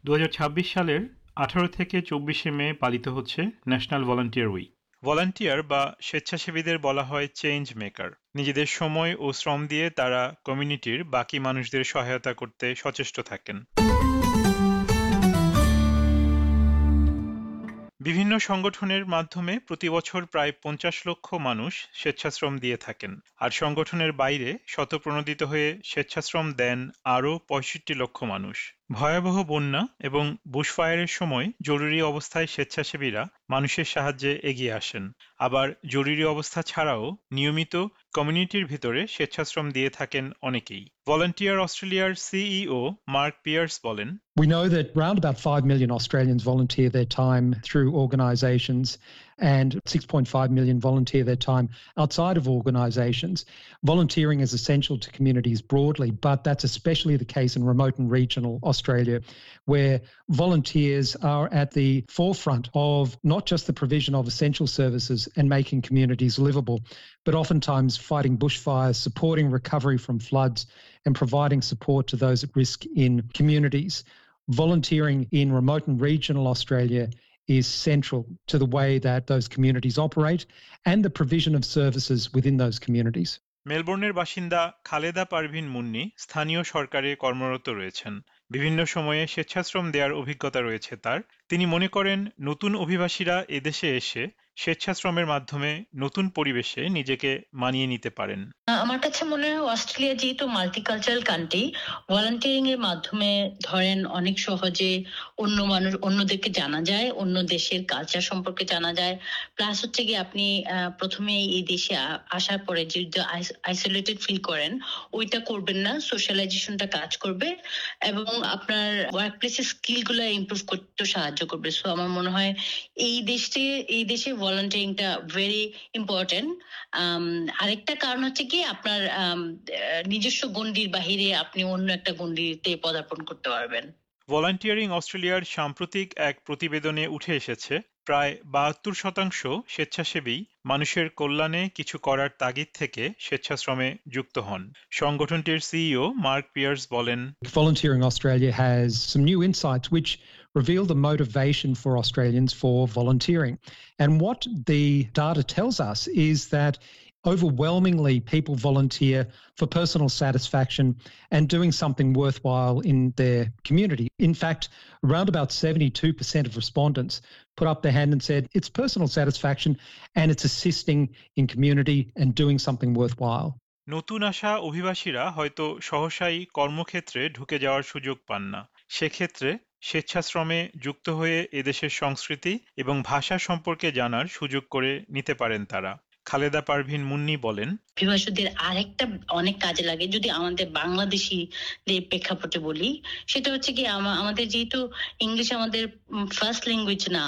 2026 সালের 18 থেকে 24শে মে পালিত হচ্ছে ন্যাশনাল ভলান্টিয়ার উইক। ভলান্টিয়ার বা স্বেচ্ছাসেবীদের বলা হয় চেঞ্জ মেকার। নিজেদের সময় ও শ্রম দিয়ে তারা কমিউনিটির বাকি মানুষদের সহায়তা করতে সচেষ্ট থাকেন। বিভিন্ন সংগঠনের মাধ্যমে প্রতি বছর প্রায় 50 লক্ষ মানুষ স্বেচ্ছাশ্রম দিয়ে থাকেন, আর সংগঠনের বাইরে স্বতঃপ্রণোদিত হয়ে স্বেচ্ছাশ্রম দেন আরও 65 লক্ষ মানুষ। ভয়াবহ বন্যা এবং বুশফায়ারের সময় জরুরি অবস্থায় স্বেচ্ছাসেবীরা মানুষের সাহায্যে এগিয়ে আসেন। আবার জরুরি অবস্থা ছাড়াও নিয়মিত কমিউনিটির ভিতরে স্বেচ্ছাশ্রম দিয়ে থাকেন অনেকেই। ভলান্টিয়ার অস্ট্রেলিয়ার সিইও মার্ক পিয়ার্স বলেন, We know that around about 5 million Australians volunteer their time through organisations and 6.5 million volunteer their time outside of organisations. Volunteering is essential to communities broadly, but that's especially the case in remote and regional Australia, where volunteers are at the forefront of not just the provision of essential services and making communities livable, but oftentimes fighting bushfires, supporting recovery from floods, and providing support to those at risk in communities. Volunteering in remote and regional Australia is central to the way that those communities operate and the provision of services within those communities. মেলবোর্নের বাসিন্দা খালেদা পারভিন মুন্নি স্থানীয় সরকারে কর্মরত রয়েছেন। বিভিন্ন সময়ে স্বেচ্ছাশ্রম দেওয়ার অভিজ্ঞতা রয়েছে তার। তিনি মনে করেন নতুন অভিবাসীরা এদেশে এসে স্বেচ্ছাশ্রমের মাধ্যমে নতুন পরিবেশে নিজেকে মানিয়ে নিতে পারেন। আমার কাছে মনে হয় অস্ট্রেলিয়া যেহেতু মাল্টিকালচারাল কান্ট্রি, ভলান্টিয়ারিং এর মাধ্যমে ধরেন অনেক সহজে অন্যদেরকে জানা যায়, অন্য দেশের কালচার সম্পর্কে জানা যায়। প্লাস হচ্ছে কি আপনি প্রথমে এই দেশে আসার পরে যে আইসোলেটেড ফিল করেন ওইটা করবেন না, সোশ্যালাইজেশনটা কাজ করবে এবং আপনার ওয়ার্ক প্লেসের স্কিল গুলো ইমপ্রুভ করতে সাহায্য করবে। সো আমার মনে হয় এই দেশে ভলান্টিয়ারিংটা ভেরি ইম্পর্টেন্ট। আরেকটা কারণ হচ্ছে কি আপনার নিজস্ব গণ্ডির বাহিরে আপনি অন্য একটা গণ্ডিতে পদার্পণ করতে পারবেন। ভলান্টিয়ারিং অস্ট্রেলিয়ার সাম্প্রতিক এক প্রতিবেদনে উঠে এসেছে প্রায় 72% স্বেচ্ছাসেবী মানুষের কল্যাণে কিছু করার তাগিদ থেকে স্বেচ্ছাশ্রমে যুক্ত হন। সংগঠনটির সিইও মার্ক পিয়ার্স বলেন, Volunteering Australia has some new insights which reveal the motivation for Australians for volunteering. And what the data tells us is that overwhelmingly people volunteer for personal satisfaction and doing something worthwhile in their community. In fact, around about 72% of respondents put up their hand and said it's personal satisfaction and it's assisting in community and doing something worthwhile. নতুন আসা অভিবাসীরা হয়তো সহসাই কর্মক্ষেত্রে ঢুকে যাওয়ার সুযোগ পান না। সেক্ষেত্রে স্বেচ্ছাশ্রমে যুক্ত হয়ে এদেশের সংস্কৃতি এবং ভাষা সম্পর্কে জানার সুযোগ করে নিতে পারেন তারা। খালেদা পারভিন মুন্নি বলেন, অভিবাসীদের আরেকটা অনেক কাজে লাগে, যদি আমাদের বাংলাদেশিদের প্রেক্ষাপটে বলি, সেটা হচ্ছে কি আমাদের যেহেতু ইংলিশ আমাদের ফার্স্ট ল্যাঙ্গুয়েজ না,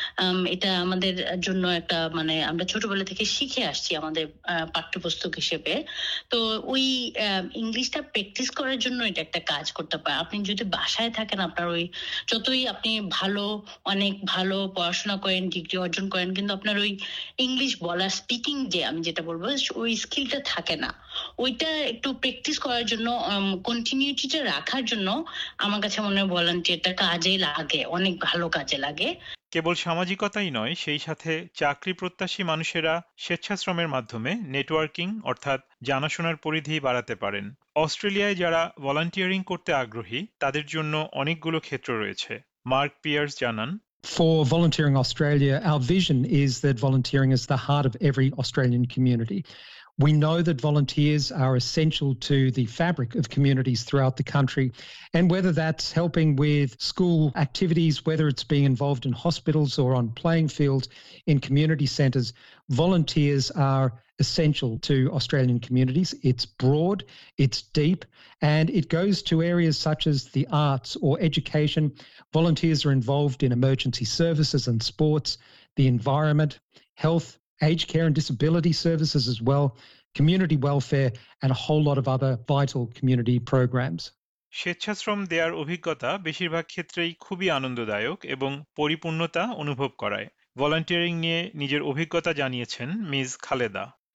এটা আমাদের জন্য একটা মানে আমরা ছোটবেলা থেকে শিখে আসছি আমাদের পাঠ্যপুস্তক হিসেবে। তো ওই ইংলিশটা প্র্যাকটিস করার জন্য এটা একটা কাজ করতে পারে। আপনি যদি বাসায় থাকেন, আপনার ওই যতই আপনি অনেক ভালো পড়াশোনা করেন, ডিগ্রি অর্জন করেন, কিন্তু আপনার ওই ইংলিশ বলা স্পিকিং যে আমি যেটা বলবো ওই স্কিলটা থাকে না। ওইটা একটু প্র্যাকটিস করার জন্য, কন্টিনিউটিটা রাখার জন্য আমার কাছে মনে হয় ভলান্টিয়ারটা কাজে লাগে, অনেক ভালো কাজে লাগে। কেবল সামাজিকতাই নয়, সেই সাথে চাকরি প্রত্যাশী মানুষেরা স্বেচ্ছাশ্রমের মাধ্যমে নেটওয়ার্কিং অর্থাৎ জানাশোনার পরিধি বাড়াতে পারেন। অস্ট্রেলিয়ায় যারা ভলান্টিয়ারিং করতে আগ্রহী তাদের জন্য অনেকগুলো ক্ষেত্র রয়েছে। মার্ক পিয়ার্স জানান, For Volunteering Australia, our vision is that volunteering is the heart of every Australian community. We know that volunteers are essential to the fabric of communities throughout the country, and whether that's helping with school activities, whether it's being involved in hospitals or on playing fields in community centres, volunteers are essential to Australian communities. It's broad, it's deep, and it goes to areas such as the arts or education. Volunteers are involved in emergency services and sports, the environment, health, aged care and disability services as well, community welfare, and a whole lot of other vital community programs. স্বেচ্ছাশ্রম দেওয়ার অভিজ্ঞতা বেশিরভাগ ক্ষেত্রেই খুবই আনন্দদায়ক এবং পরিপূর্ণতা অনুভব করায়। ভলান্টিয়ারিং নিয়ে নিজের অভিজ্ঞতা জানিয়েছেন মিস খালেদা।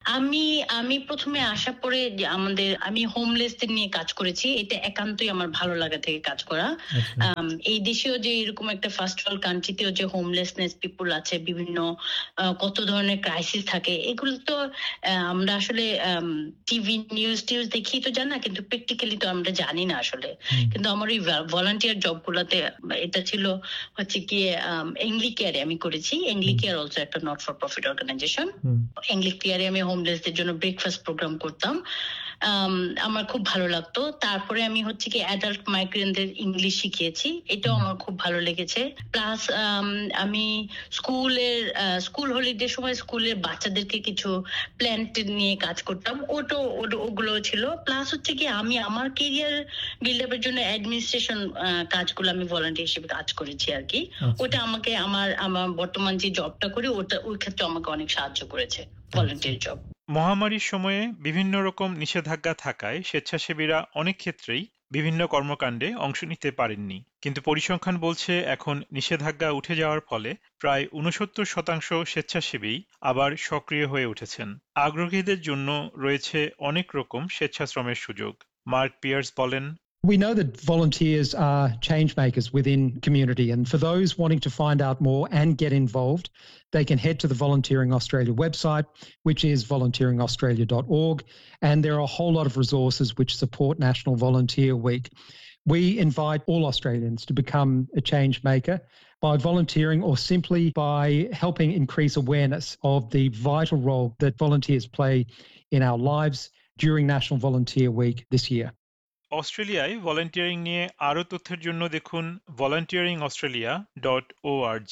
আমি আমি প্রথমে আসার পরে যে আমি হোমলেসদের নিয়ে কাজ করেছি, এটা একান্তই আমার ভালো লাগা থেকে কাজ করা। এই দেশেও যে এরকম একটা ফার্স্ট ওয়ার্ল্ড কান্ট্রিতেও যে হোমলেসনেস পিপল আছে, বিভিন্ন কত ধরনের ক্রাইসিস থাকে, এগুলো তো আমরা আসলে টিভি নিউজ টিউজ দেখি তো জানা, কিন্তু প্র্যাকটিক্যালি তো আমরা জানি না আসলে। কিন্তু আমার এই ভলান্টিয়ার জবগুলোতে এটা ছিল হচ্ছে গিয়ে এংলিকেয়ারে আমি করেছি। এংলিকেয়ার অলসো একটা নট ফর প্রফিট অর্গানাইজেশন। এংলিকেয়ারে আমি হোমলেসদের জন্য ব্রেকফাস্ট প্রোগ্রাম করতাম। আমার খুব ভালো লাগতো। তারপরে আমি হচ্ছে কি অ্যাডাল্ট মাইগ্রেন্টদের ইংলিশ শিখিয়েছি, এটাও আমার খুব ভালো লেগেছে। প্লাস আমি স্কুল হলিডে সময় স্কুলের বাচ্চাদেরকে কিছু প্ল্যান্ট নিয়ে কাজ করতাম, ওগুলো ছিল। প্লাস হচ্ছে কি আমি আমার কেরিয়ার বিল্ড আপের জন্য অ্যাডমিনিস্ট্রেশন কাজগুলো আমি ভলান্টিয়ার হিসেবে কাজ করেছি আর কি। ওটা আমাকে আমার বর্তমান যে জবটা করি ওই ক্ষেত্রে আমাকে অনেক সাহায্য করেছে ভলান্টিয়ার জব। মহামারীর সময়ে বিভিন্ন রকম নিষেধাজ্ঞা থাকায় স্বেচ্ছাসেবীরা অনেক ক্ষেত্রেই বিভিন্ন কর্মকাণ্ডে অংশ নিতে পারেননি, কিন্তু পরিসংখ্যান বলছে এখন নিষেধাজ্ঞা উঠে যাওয়ার ফলে প্রায় 69% স্বেচ্ছাসেবী আবার সক্রিয় হয়ে উঠেছেন। আগ্রহীদের জন্য রয়েছে অনেক রকম স্বেচ্ছাশ্রমের সুযোগ। মার্ক পিয়ার্স বলেন, We know that volunteers are change makers within community, and for those wanting to find out more and get involved, they can head to the Volunteering Australia website, which is volunteeringaustralia.org, and there are a whole lot of resources which support National Volunteer Week. We invite all Australians to become a change maker by volunteering or simply by helping increase awareness of the vital role that volunteers play in our lives during National Volunteer Week this year. অস্ট্রেলিয়ায় volunteering নিয়ে আরও তথ্যের জন্য দেখুন volunteeringaustralia.org।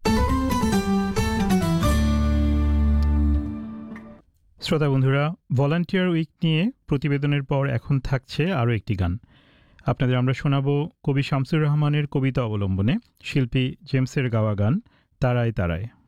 শ্রোতা বন্ধুরা, volunteer week নিয়ে প্রতিবেদনের পর এখন থাকছে আরও একটি গান। আপনাদের আমরা শোনাব কবি শামসুর রহমানের কবিতা অবলম্বনে শিল্পী জেমসের গাওয়া গান তারায় তারায়।